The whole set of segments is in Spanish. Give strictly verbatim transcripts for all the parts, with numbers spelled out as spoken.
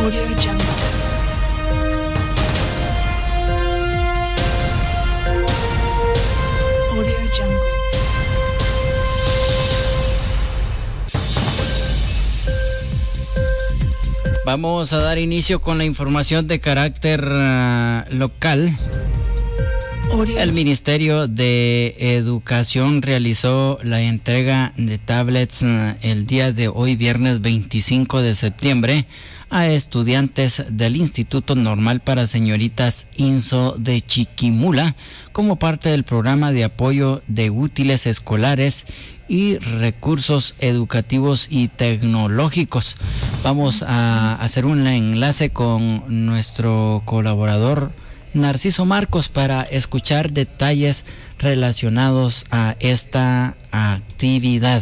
Audio Jungle. Audio Jungle. Vamos a dar inicio con la información de carácter uh, local. El Ministerio de Educación realizó la entrega de tablets uh, el día de hoy, viernes veinticinco de septiembre, a estudiantes del Instituto Normal para Señoritas INSO de Chiquimula, como parte del programa de apoyo de útiles escolares y recursos educativos y tecnológicos. Vamos a hacer un enlace con nuestro colaborador Narciso Marcos para escuchar detalles relacionados a esta actividad.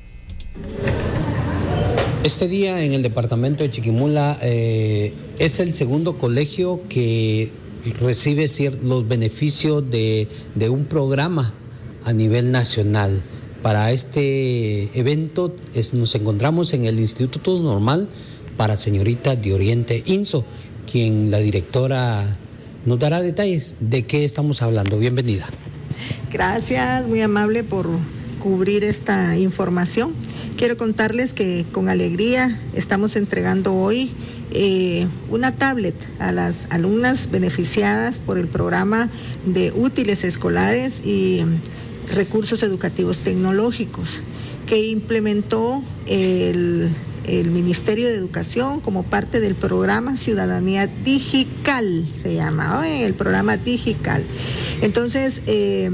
Este día en el departamento de Chiquimula eh, es el segundo colegio que recibe los beneficios de, de un programa a nivel nacional. Para este evento es, nos encontramos en el Instituto Normal para Señoritas de Oriente INSO, quien la directora nos dará detalles de qué estamos hablando. Bienvenida. Gracias, muy amable por cubrir esta información. Quiero contarles que con alegría estamos entregando hoy eh, una tablet a las alumnas beneficiadas por el programa de útiles escolares y recursos educativos tecnológicos que implementó el, el Ministerio de Educación como parte del programa Ciudadanía Digital, se llama, ¿eh? el programa Digital. Entonces, eh,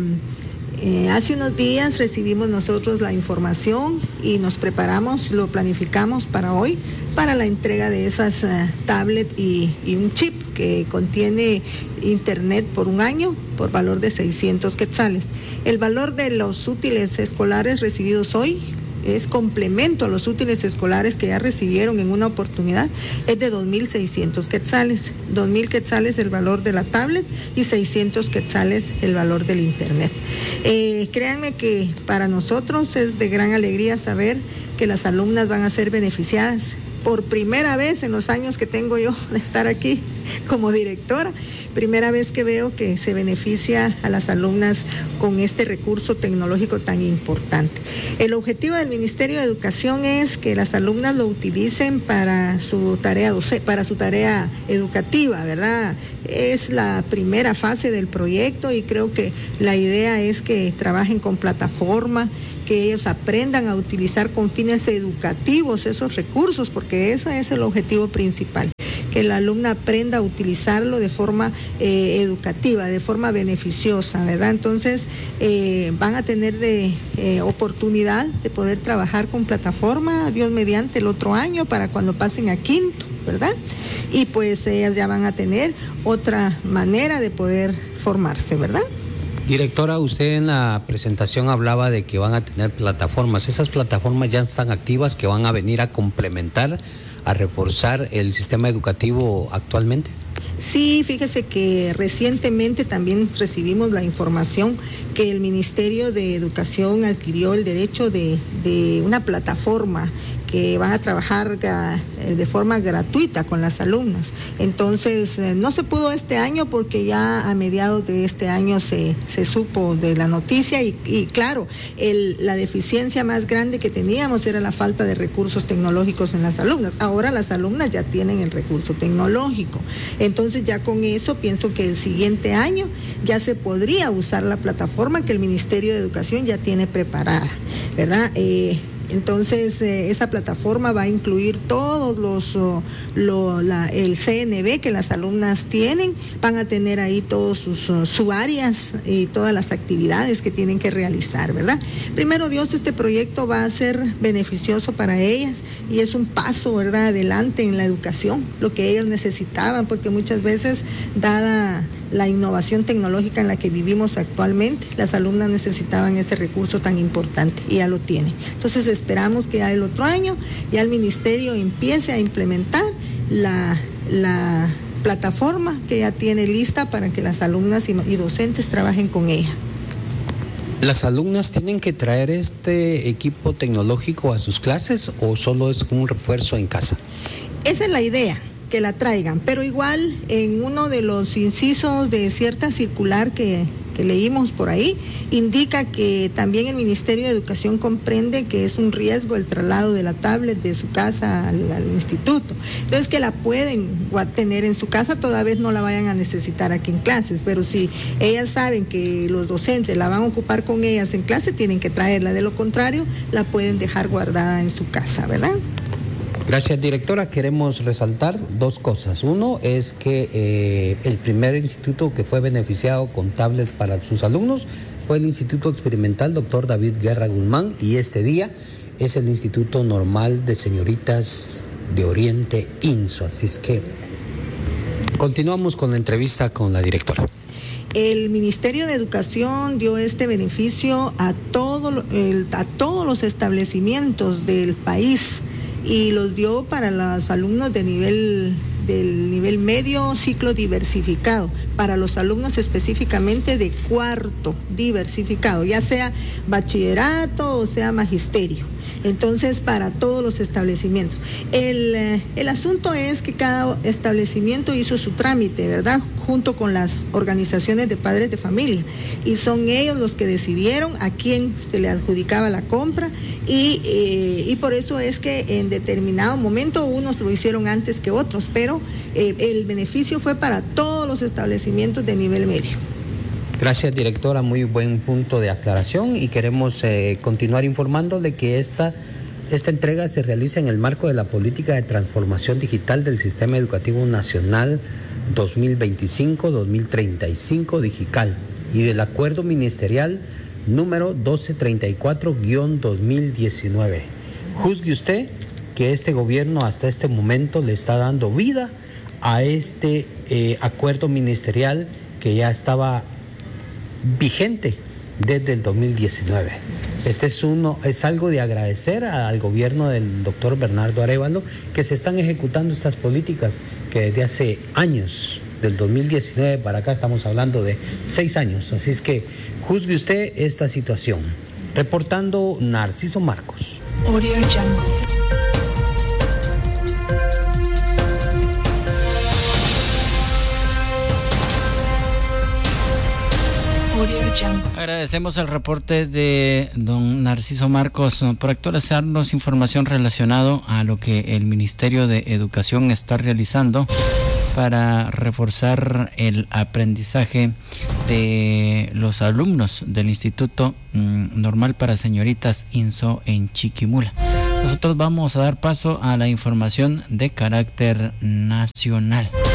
eh, hace unos días recibimos nosotros la información y nos preparamos, lo planificamos para hoy, para la entrega de esas uh, tablets y, y un chip que contiene internet por un año por valor de seiscientos quetzales. El valor de los útiles escolares recibidos hoy es complemento a los útiles escolares que ya recibieron en una oportunidad, es de dos mil seiscientos quetzales, dos mil quetzales el valor de la tablet y seiscientos quetzales el valor del internet. Eh, créanme que para nosotros es de gran alegría saber que las alumnas van a ser beneficiadas. Por primera vez en los años que tengo yo de estar aquí como directora, primera vez que veo que se beneficia a las alumnas con este recurso tecnológico tan importante. El objetivo del Ministerio de Educación es que las alumnas lo utilicen para su tarea doce, para su tarea educativa, ¿verdad? Es la primera fase del proyecto y creo que la idea es que trabajen con plataforma, que ellos aprendan a utilizar con fines educativos esos recursos, porque ese es el objetivo principal, que la alumna aprenda a utilizarlo de forma eh, educativa, de forma beneficiosa, ¿verdad? Entonces eh, van a tener de, eh, oportunidad de poder trabajar con plataforma, Dios mediante, el otro año para cuando pasen a quinto, ¿verdad? Y pues ellas ya van a tener otra manera de poder formarse, ¿verdad? Directora, usted en la presentación hablaba de que van a tener plataformas. ¿Esas plataformas ya están activas que van a venir a complementar, a reforzar el sistema educativo actualmente? Sí, fíjese que recientemente también recibimos la información que el Ministerio de Educación adquirió el derecho de, de una plataforma que van a trabajar de forma gratuita con las alumnas. Entonces, no se pudo este año porque ya a mediados de este año se, se supo de la noticia y, y claro, el, la deficiencia más grande que teníamos era la falta de recursos tecnológicos en las alumnas. Ahora las alumnas ya tienen el recurso tecnológico. Entonces, ya con eso pienso que el siguiente año ya se podría usar la plataforma que el Ministerio de Educación ya tiene preparada, ¿verdad? Eh, Entonces, eh, esa plataforma va a incluir todos los, uh, lo, la, el C N B que las alumnas tienen, van a tener ahí todos sus, uh, sus áreas y todas las actividades que tienen que realizar, ¿verdad? Primero Dios, este proyecto va a ser beneficioso para ellas y es un paso, ¿verdad?, adelante en la educación, lo que ellas necesitaban, porque muchas veces, dada la innovación tecnológica en la que vivimos actualmente, las alumnas necesitaban ese recurso tan importante y ya lo tienen. Entonces esperamos que ya el otro año ya el ministerio empiece a implementar la, la plataforma que ya tiene lista para que las alumnas y, y docentes trabajen con ella. ¿Las alumnas tienen que traer este equipo tecnológico a sus clases o solo es un refuerzo en casa? Esa es la idea. que la traigan. Pero igual en uno de los incisos de cierta circular que, que leímos por ahí, indica que también el Ministerio de Educación comprende que es un riesgo el traslado de la tablet de su casa al, al instituto. Entonces que la pueden tener en su casa, toda vez no la vayan a necesitar aquí en clases, pero si ellas saben que los docentes la van a ocupar con ellas en clase, tienen que traerla, de lo contrario la pueden dejar guardada en su casa, ¿verdad? Gracias, directora. Queremos resaltar dos cosas. Uno es que eh, el primer instituto que fue beneficiado con tablets para sus alumnos fue el Instituto Experimental doctor David Guerra Guzmán, y este día es el Instituto Normal de Señoritas de Oriente INSO. Así es que continuamos con la entrevista con la directora. El Ministerio de Educación dio este beneficio a, todo, el, a todos los establecimientos del país, y los dio para los alumnos de nivel del nivel medio, ciclo diversificado, para los alumnos específicamente de cuarto diversificado, ya sea bachillerato o sea magisterio. Entonces, para todos los establecimientos. El, el asunto es que cada establecimiento hizo su trámite, ¿verdad?, junto con las organizaciones de padres de familia, y son ellos los que decidieron a quién se le adjudicaba la compra, y, eh, y por eso es que en determinado momento unos lo hicieron antes que otros, pero eh, el beneficio fue para todos los establecimientos de nivel medio. Gracias, directora, muy buen punto de aclaración, y queremos eh, continuar informándole que esta, esta entrega se realiza en el marco de la política de transformación digital del Sistema Educativo Nacional dos mil veinticinco a dos mil treinta y cinco digital y del acuerdo ministerial número doce treinta y cuatro guión dos mil diecinueve. Juzgue usted que este gobierno hasta este momento le está dando vida a este eh, acuerdo ministerial que ya estaba vigente desde el dos mil diecinueve. Este es uno, es algo de agradecer al gobierno del doctor Bernardo Arévalo, que se están ejecutando estas políticas que desde hace años, del dos mil diecinueve para acá, estamos hablando de seis años. Así es que juzgue usted esta situación. Reportando Narciso Marcos. Audio Jungle. Agradecemos el reporte de don Narciso Marcos por actualizarnos información relacionada a lo que el Ministerio de Educación está realizando para reforzar el aprendizaje de los alumnos del Instituto Normal para Señoritas INSO en Chiquimula. Nosotros vamos a dar paso a la información de carácter nacional.